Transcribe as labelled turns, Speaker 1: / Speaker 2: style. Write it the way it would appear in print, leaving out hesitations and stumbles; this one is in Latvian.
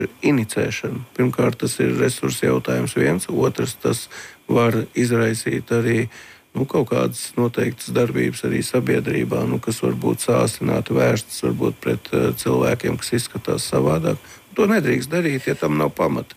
Speaker 1: inicēšanu. Pirmkārt, tas ir resursu jautājums viens, otrs, tas var izraisīt arī kaut kādas noteiktas darbības arī sabiedrībā, kas var būt sāsināti, vērstas varbūt pret cilvēkiem, kas izskatās savādāk. To nedrīkst darīt, ja tam nav pamata.